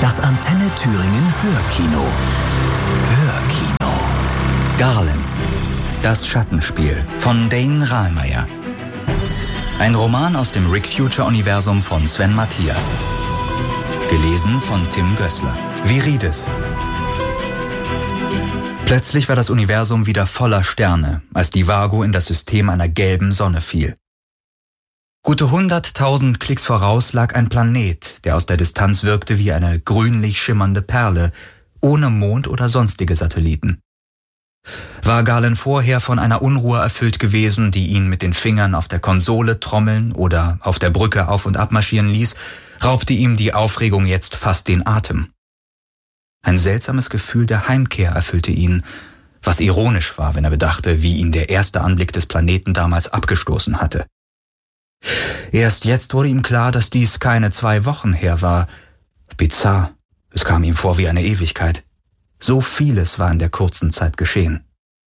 Das Antenne Thüringen Hörkino. Hörkino. Garland. Das Schattenspiel von Dane Rahlmeier. Ein Roman aus dem Rick-Future-Universum von Sven Mathias. Gelesen von Tim Gößler. Virides. Plötzlich war das Universum wieder voller Sterne, als die Vago in das System einer gelben Sonne fiel. Gute 100.000 Klicks voraus lag ein Planet, der aus der Distanz wirkte wie eine grünlich schimmernde Perle, ohne Mond oder sonstige Satelliten. War Galen vorher von einer Unruhe erfüllt gewesen, die ihn mit den Fingern auf der Konsole trommeln oder auf der Brücke auf- und abmarschieren ließ, raubte ihm die Aufregung jetzt fast den Atem. Ein seltsames Gefühl der Heimkehr erfüllte ihn, was ironisch war, wenn er bedachte, wie ihn der erste Anblick des Planeten damals abgestoßen hatte. Erst jetzt wurde ihm klar, dass dies keine 2 Wochen her war. Bizarr, es kam ihm vor wie eine Ewigkeit. So vieles war in der kurzen Zeit geschehen.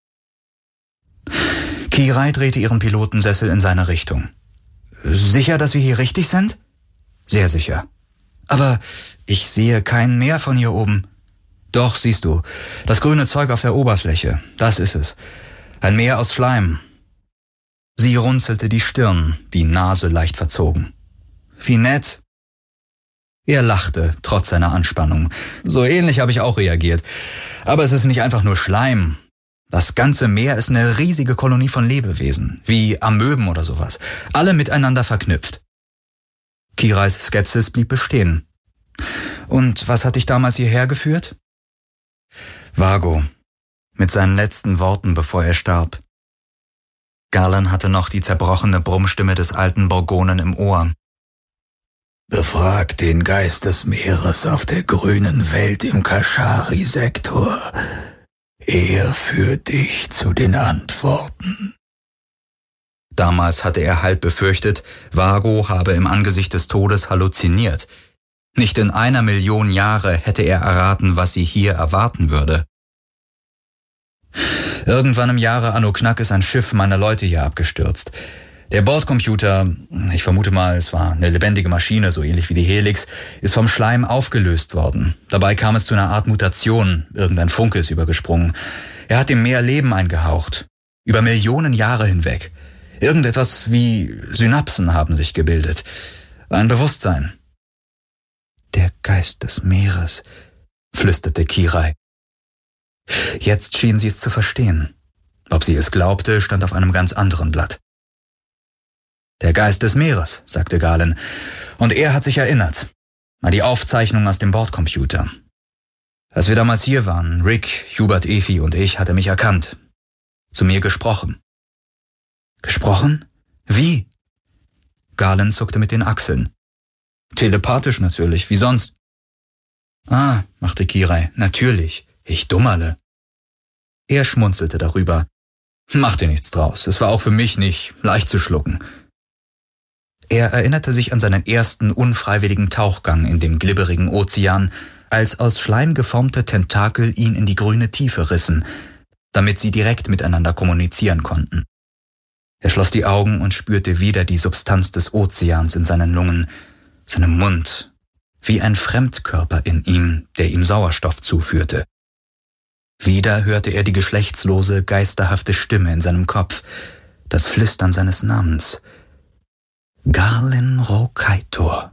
Kirai drehte ihren Pilotensessel in seine Richtung. »Sicher, dass wir hier richtig sind?« »Sehr sicher. Aber ich sehe kein Meer von hier oben.« »Doch, siehst du, das grüne Zeug auf der Oberfläche, das ist es. Ein Meer aus Schleim.« Sie runzelte die Stirn, die Nase leicht verzogen. »Wie nett.« Er lachte, trotz seiner Anspannung. So ähnlich habe ich auch reagiert. Aber es ist nicht einfach nur Schleim. Das ganze Meer ist eine riesige Kolonie von Lebewesen, wie Amöben oder sowas. Alle miteinander verknüpft. Kirais Skepsis blieb bestehen. »Und was hat dich damals hierher geführt?« »Vago. Mit seinen letzten Worten, bevor er starb.« Garland hatte noch die zerbrochene Brummstimme des alten Borgonen im Ohr. »Befrag den Geist des Meeres auf der grünen Welt im Kashari-Sektor. Er führt dich zu den Antworten.« Damals hatte er halb befürchtet, Vago habe im Angesicht des Todes halluziniert. Nicht in 1 Million Jahre hätte er erraten, was sie hier erwarten würde. Irgendwann im Jahre Anno Knack ist ein Schiff meiner Leute hier abgestürzt. Der Bordcomputer, ich vermute mal, es war eine lebendige Maschine, so ähnlich wie die Helix, ist vom Schleim aufgelöst worden. Dabei kam es zu einer Art Mutation, irgendein Funke ist übergesprungen. Er hat dem Meer Leben eingehaucht, über Millionen Jahre hinweg. Irgendetwas wie Synapsen haben sich gebildet. Ein Bewusstsein. »Der Geist des Meeres«, flüsterte Kirai. Jetzt schien sie es zu verstehen. Ob sie es glaubte, stand auf einem ganz anderen Blatt. »Der Geist des Meeres«, sagte Galen, und er hat sich erinnert an die Aufzeichnung aus dem Bordcomputer. Als wir damals hier waren, Rick, Hubert, Efi und ich, hat er mich erkannt, zu mir gesprochen. »Gesprochen? Wie?« Galen zuckte mit den Achseln. »Telepathisch natürlich, wie sonst.« »Ah«, machte Kirai, »natürlich, ich Dummerle.« Er schmunzelte darüber. »Mach dir nichts draus, es war auch für mich nicht leicht zu schlucken.« Er erinnerte sich an seinen ersten unfreiwilligen Tauchgang in dem glibberigen Ozean, als aus Schleim geformte Tentakel ihn in die grüne Tiefe rissen, damit sie direkt miteinander kommunizieren konnten. Er schloss die Augen und spürte wieder die Substanz des Ozeans in seinen Lungen, seinem Mund, wie ein Fremdkörper in ihm, der ihm Sauerstoff zuführte. Wieder hörte er die geschlechtslose, geisterhafte Stimme in seinem Kopf, das Flüstern seines Namens. Garlin Rokaitor.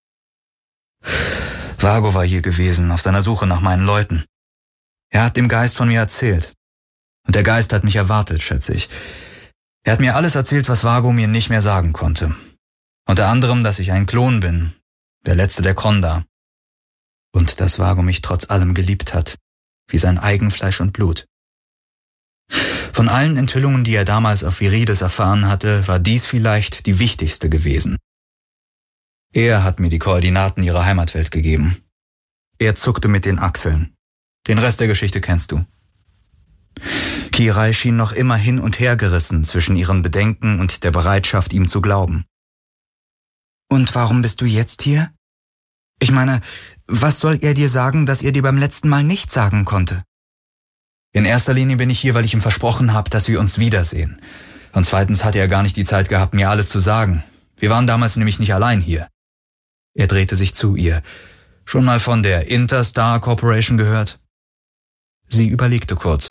Vago war hier gewesen, auf seiner Suche nach meinen Leuten. Er hat dem Geist von mir erzählt. Und der Geist hat mich erwartet, schätze ich. Er hat mir alles erzählt, was Vago mir nicht mehr sagen konnte. Unter anderem, dass ich ein Klon bin, der letzte der Kronda. Und dass Vago mich trotz allem geliebt hat, wie sein Eigenfleisch und Blut. Von allen Enthüllungen, die er damals auf Virides erfahren hatte, war dies vielleicht die wichtigste gewesen. Er hat mir die Koordinaten ihrer Heimatwelt gegeben. Er zuckte mit den Achseln. Den Rest der Geschichte kennst du. Kirai schien noch immer hin und her gerissen zwischen ihren Bedenken und der Bereitschaft, ihm zu glauben. »Und warum bist du jetzt hier? Ich meine, was soll er dir sagen, das er dir beim letzten Mal nicht sagen konnte?« »In erster Linie bin ich hier, weil ich ihm versprochen habe, dass wir uns wiedersehen. Und zweitens hatte er gar nicht die Zeit gehabt, mir alles zu sagen. Wir waren damals nämlich nicht allein hier.« Er drehte sich zu ihr. Schon mal von der Interstar Corporation gehört? Sie überlegte kurz.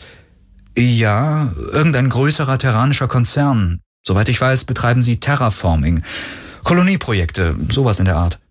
Ja, irgendein größerer terranischer Konzern. Soweit ich weiß, betreiben sie Terraforming, Kolonieprojekte, sowas in der Art.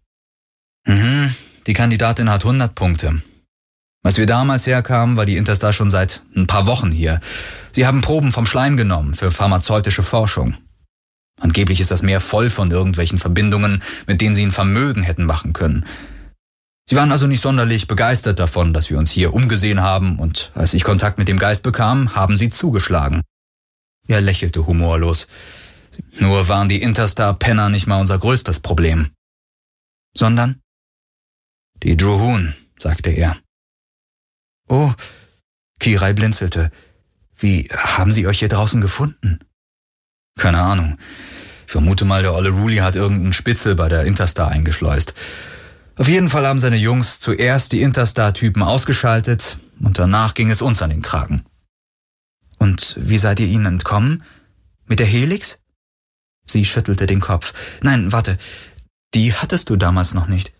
Die Kandidatin hat 100 Punkte. Als wir damals herkamen, war die Interstar schon seit ein paar Wochen hier. Sie haben Proben vom Schleim genommen für pharmazeutische Forschung. Angeblich ist das Meer voll von irgendwelchen Verbindungen, mit denen sie ein Vermögen hätten machen können. Sie waren also nicht sonderlich begeistert davon, dass wir uns hier umgesehen haben, und als ich Kontakt mit dem Geist bekam, haben sie zugeschlagen. Er lächelte humorlos. Nur waren die Interstar-Penner nicht mal unser größtes Problem. Sondern? Die Druhun, sagte er. Oh, Kirai blinzelte. Wie haben sie euch hier draußen gefunden? Keine Ahnung. Ich vermute mal, der olle Ruli hat irgendeinen Spitzel bei der Interstar eingeschleust. Auf jeden Fall haben seine Jungs zuerst die Interstar-Typen ausgeschaltet und danach ging es uns an den Kragen. Und wie seid ihr ihnen entkommen? Mit der Helix? Sie schüttelte den Kopf. Nein, warte, die hattest du damals noch nicht.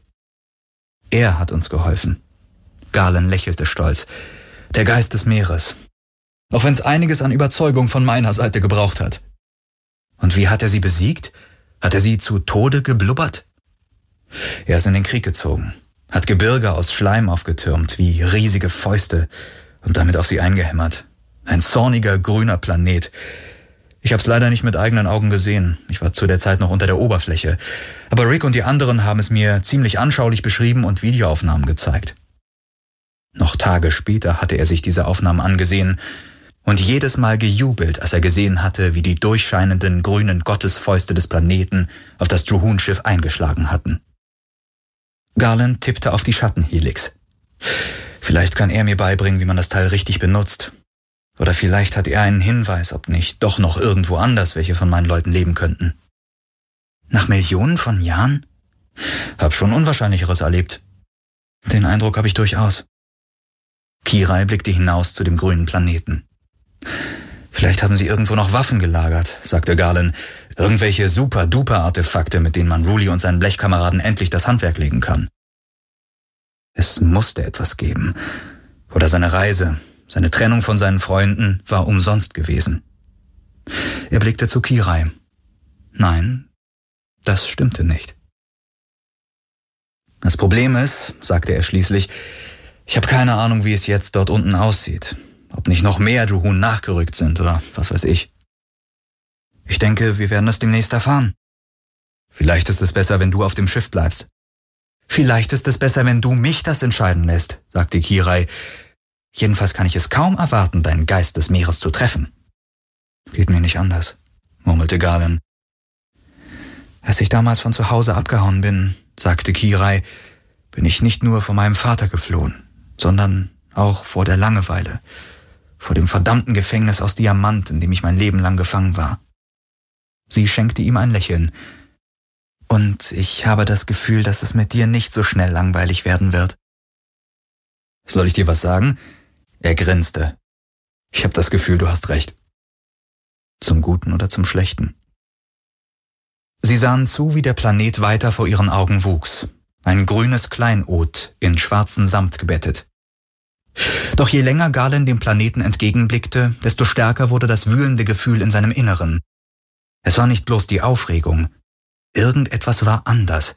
Er hat uns geholfen. Galen lächelte stolz. Der Geist des Meeres. Auch wenn es einiges an Überzeugung von meiner Seite gebraucht hat. Und wie hat er sie besiegt? Hat er sie zu Tode geblubbert? Er ist in den Krieg gezogen, hat Gebirge aus Schleim aufgetürmt, wie riesige Fäuste, und damit auf sie eingehämmert. Ein zorniger, grüner Planet. Ich hab's leider nicht mit eigenen Augen gesehen. Ich war zu der Zeit noch unter der Oberfläche. Aber Rick und die anderen haben es mir ziemlich anschaulich beschrieben und Videoaufnahmen gezeigt. Noch Tage später hatte er sich diese Aufnahmen angesehen und jedes Mal gejubelt, als er gesehen hatte, wie die durchscheinenden grünen Gottesfäuste des Planeten auf das Druhun-Schiff eingeschlagen hatten. Garland tippte auf die Schattenhelix. Vielleicht kann er mir beibringen, wie man das Teil richtig benutzt. Oder vielleicht hat er einen Hinweis, ob nicht doch noch irgendwo anders welche von meinen Leuten leben könnten. Nach Millionen von Jahren? Hab schon Unwahrscheinlicheres erlebt. Den Eindruck habe ich durchaus. Kirai blickte hinaus zu dem grünen Planeten. Vielleicht haben sie irgendwo noch Waffen gelagert, sagte Garland. Irgendwelche Super-Duper-Artefakte, mit denen man Ruli und seinen Blechkameraden endlich das Handwerk legen kann. Es musste etwas geben. Oder seine Reise, seine Trennung von seinen Freunden war umsonst gewesen. Er blickte zu Kirai. Nein, das stimmte nicht. Das Problem ist, sagte er schließlich, ich habe keine Ahnung, wie es jetzt dort unten aussieht. Ob nicht noch mehr Druhun nachgerückt sind oder was weiß ich. Ich denke, wir werden das demnächst erfahren. Vielleicht ist es besser, wenn du auf dem Schiff bleibst. Vielleicht ist es besser, wenn du mich das entscheiden lässt, sagte Kirai. Jedenfalls kann ich es kaum erwarten, deinen Geist des Meeres zu treffen. Geht mir nicht anders, murmelte Garland. Als ich damals von zu Hause abgehauen bin, sagte Kirai, bin ich nicht nur vor meinem Vater geflohen, sondern auch vor der Langeweile, vor dem verdammten Gefängnis aus Diamant, in dem ich mein Leben lang gefangen war. Sie schenkte ihm ein Lächeln. Und ich habe das Gefühl, dass es mit dir nicht so schnell langweilig werden wird. Soll ich dir was sagen? Er grinste. Ich habe das Gefühl, du hast recht. Zum Guten oder zum Schlechten? Sie sahen zu, wie der Planet weiter vor ihren Augen wuchs. Ein grünes Kleinod, in schwarzen Samt gebettet. Doch je länger Garland dem Planeten entgegenblickte, desto stärker wurde das wühlende Gefühl in seinem Inneren. Es war nicht bloß die Aufregung. Irgendetwas war anders.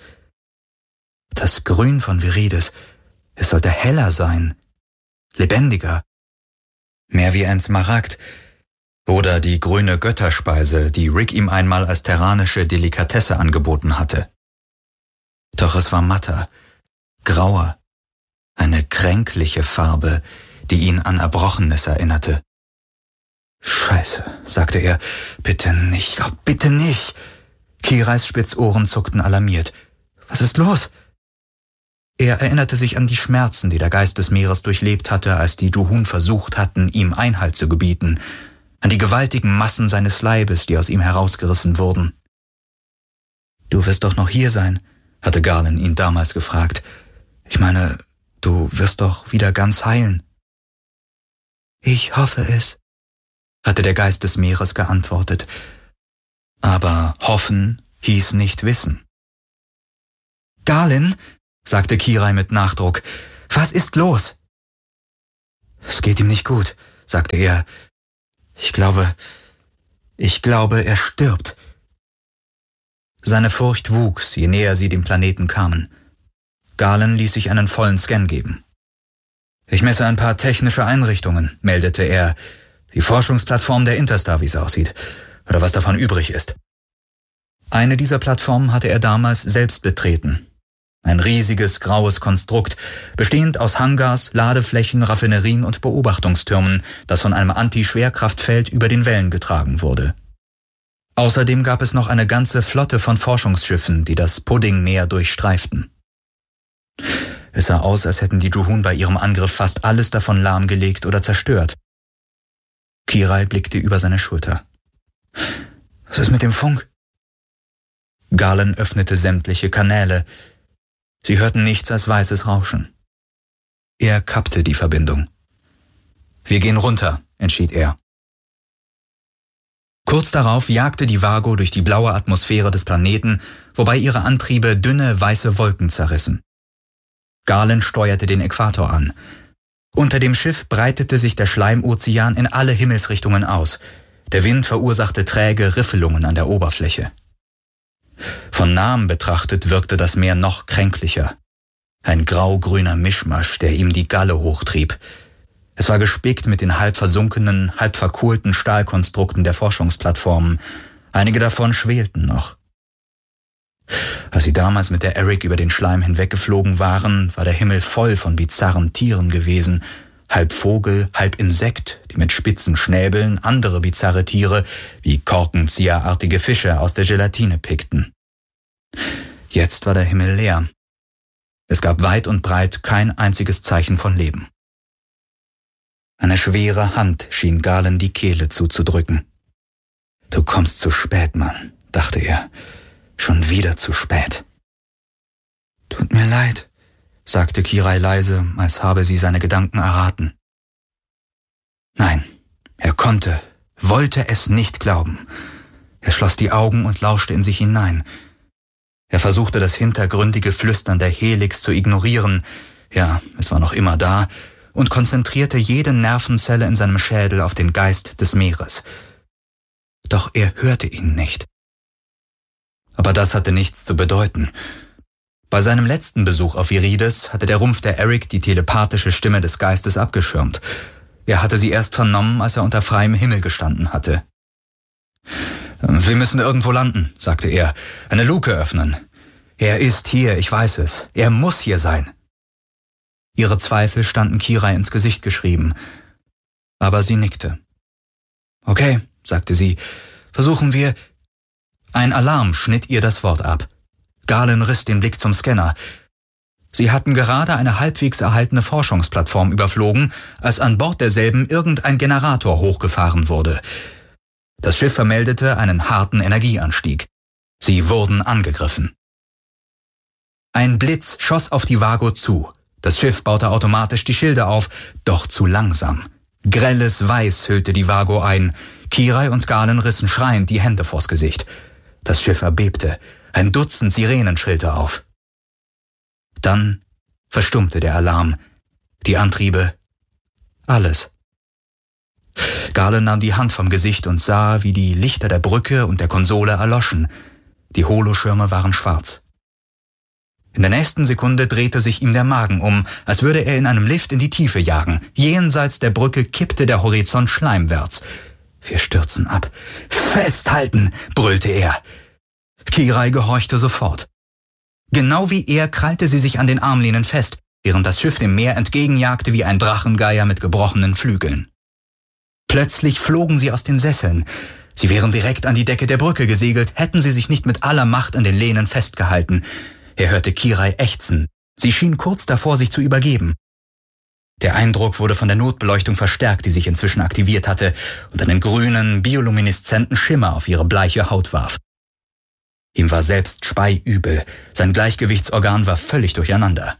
Das Grün von Viridis, es sollte heller sein, lebendiger, mehr wie ein Smaragd oder die grüne Götterspeise, die Rick ihm einmal als terranische Delikatesse angeboten hatte. Doch es war matter, grauer, eine kränkliche Farbe, die ihn an Erbrochenes erinnerte. »Scheiße«, sagte er, »bitte nicht, oh, bitte nicht!« Kirais Spitzohren zuckten alarmiert. »Was ist los?« Er erinnerte sich an die Schmerzen, die der Geist des Meeres durchlebt hatte, als die Druhun versucht hatten, ihm Einhalt zu gebieten, an die gewaltigen Massen seines Leibes, die aus ihm herausgerissen wurden. »Du wirst doch noch hier sein«, hatte Garland ihn damals gefragt. »Ich meine, du wirst doch wieder ganz heilen.« »Ich hoffe es«, hatte der Geist des Meeres geantwortet. Aber hoffen hieß nicht wissen. »Garland«, sagte Kirai mit Nachdruck. »Was ist los?« »Es geht ihm nicht gut«, sagte er. Ich glaube, er stirbt.« Seine Furcht wuchs, je näher sie dem Planeten kamen. Galen ließ sich einen vollen Scan geben. »Ich messe ein paar technische Einrichtungen«, meldete er. »Die Forschungsplattform der Interstar, wie es aussieht. Oder was davon übrig ist.« Eine dieser Plattformen hatte er damals selbst betreten. Ein riesiges, graues Konstrukt, bestehend aus Hangars, Ladeflächen, Raffinerien und Beobachtungstürmen, das von einem Anti-Schwerkraftfeld über den Wellen getragen wurde. Außerdem gab es noch eine ganze Flotte von Forschungsschiffen, die das Puddingmeer durchstreiften. Es sah aus, als hätten die Juhun bei ihrem Angriff fast alles davon lahmgelegt oder zerstört. Kirai blickte über seine Schulter. »Was ist mit dem Funk?« Galen öffnete sämtliche Kanäle. Sie hörten nichts als weißes Rauschen. Er kappte die Verbindung. »Wir gehen runter«, entschied er. Kurz darauf jagte die Vago durch die blaue Atmosphäre des Planeten, wobei ihre Antriebe dünne, weiße Wolken zerrissen. Galen steuerte den Äquator an. Unter dem Schiff breitete sich der Schleimozean in alle Himmelsrichtungen aus. Der Wind verursachte träge Riffelungen an der Oberfläche. Von nahem betrachtet wirkte das Meer noch kränklicher. Ein grau-grüner Mischmasch, der ihm die Galle hochtrieb. Es war gespickt mit den halb versunkenen, halb verkohlten Stahlkonstrukten der Forschungsplattformen. Einige davon schwelten noch. Als sie damals mit der Eric über den Schleim hinweggeflogen waren, war der Himmel voll von bizarren Tieren gewesen. Halb Vogel, halb Insekt, die mit spitzen Schnäbeln andere bizarre Tiere wie Korkenzieherartige Fische aus der Gelatine pickten. Jetzt war der Himmel leer. Es gab weit und breit kein einziges Zeichen von Leben. Eine schwere Hand schien Galen die Kehle zuzudrücken. »Du kommst zu spät, Mann«, dachte er. »Schon wieder zu spät.« »Tut mir leid«, sagte Kirai leise, als habe sie seine Gedanken erraten. Nein, er wollte es nicht glauben. Er schloss die Augen und lauschte in sich hinein. Er versuchte das hintergründige Flüstern der Helix zu ignorieren, ja, es war noch immer da, und konzentrierte jede Nervenzelle in seinem Schädel auf den Geist des Meeres. Doch er hörte ihn nicht. Aber das hatte nichts zu bedeuten. Bei seinem letzten Besuch auf Irides hatte der Rumpf der Eric die telepathische Stimme des Geistes abgeschirmt. Er hatte sie erst vernommen, als er unter freiem Himmel gestanden hatte. »Wir müssen irgendwo landen«, sagte er. »Eine Luke öffnen. Er ist hier, ich weiß es. Er muss hier sein.« Ihre Zweifel standen Kirai ins Gesicht geschrieben. Aber sie nickte. »Okay«, sagte sie, »versuchen wir...« Ein Alarm schnitt ihr das Wort ab. Galen riss den Blick zum Scanner. Sie hatten gerade eine halbwegs erhaltene Forschungsplattform überflogen, als an Bord derselben irgendein Generator hochgefahren wurde. Das Schiff vermeldete einen harten Energieanstieg. Sie wurden angegriffen. Ein Blitz schoss auf die Vago zu. Das Schiff baute automatisch die Schilde auf, doch zu langsam. Grelles Weiß hüllte die Vago ein. Kirai und Galen rissen schreiend die Hände vors Gesicht. Das Schiff erbebte. Ein Dutzend Sirenen schrillte auf. Dann verstummte der Alarm. Die Antriebe. Alles. Galen nahm die Hand vom Gesicht und sah, wie die Lichter der Brücke und der Konsole erloschen. Die Holoschirme waren schwarz. In der nächsten Sekunde drehte sich ihm der Magen um, als würde er in einem Lift in die Tiefe jagen. Jenseits der Brücke kippte der Horizont schleimwärts. »Wir stürzen ab.« »Festhalten«, brüllte er. Kirai gehorchte sofort. Genau wie er krallte sie sich an den Armlehnen fest, während das Schiff dem Meer entgegenjagte wie ein Drachengeier mit gebrochenen Flügeln. Plötzlich flogen sie aus den Sesseln. Sie wären direkt an die Decke der Brücke gesegelt, hätten sie sich nicht mit aller Macht an den Lehnen festgehalten. Er hörte Kirai ächzen. Sie schien kurz davor, sich zu übergeben. Der Eindruck wurde von der Notbeleuchtung verstärkt, die sich inzwischen aktiviert hatte und einen grünen, biolumineszenten Schimmer auf ihre bleiche Haut warf. Ihm war selbst speiübel, sein Gleichgewichtsorgan war völlig durcheinander.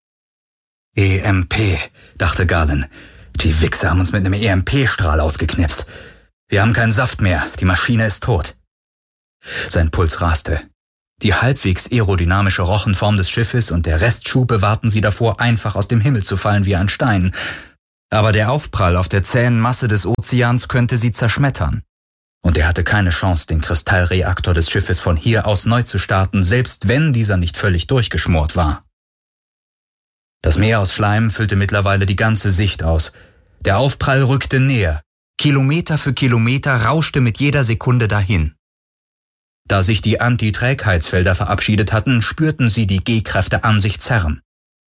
EMP, dachte Galen. Die Wichser haben uns mit einem EMP-Strahl ausgeknipst. Wir haben keinen Saft mehr, die Maschine ist tot. Sein Puls raste. Die halbwegs aerodynamische Rochenform des Schiffes und der Restschub bewahrten sie davor, einfach aus dem Himmel zu fallen wie ein Stein. Aber der Aufprall auf der zähen Masse des Ozeans könnte sie zerschmettern. Und er hatte keine Chance, den Kristallreaktor des Schiffes von hier aus neu zu starten, selbst wenn dieser nicht völlig durchgeschmort war. Das Meer aus Schleim füllte mittlerweile die ganze Sicht aus. Der Aufprall rückte näher. Kilometer für Kilometer rauschte mit jeder Sekunde dahin. Da sich die Antiträgheitsfelder verabschiedet hatten, spürten sie die G-Kräfte an sich zerren.